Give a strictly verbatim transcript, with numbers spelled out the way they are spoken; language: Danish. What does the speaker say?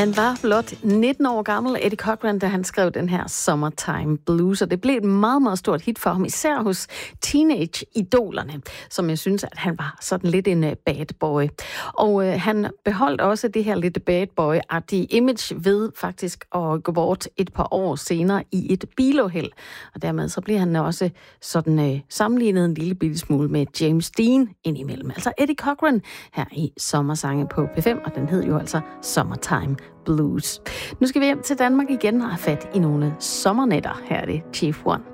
Han var blot nitten år gammel, Eddie Cochran, da han skrev den her Summertime Blues, og det blev et meget, meget stort hit for ham, især hos teenage-idolerne, som jeg synes, at han var sådan lidt en bad boy. Og øh, han beholdt også det her lidt bad boy-agtige image ved faktisk at gå bort et par år senere i et biluheld. Og dermed så bliver han også sådan øh, sammenlignet en lille bitte smule med James Dean indimellem. Altså Eddie Cochran her i Sommersange på P fem, og den hed jo altså Summertime Blues. Nu skal vi hjem til Danmark igen og have fat i nogle sommernætter. Her er det Chief One.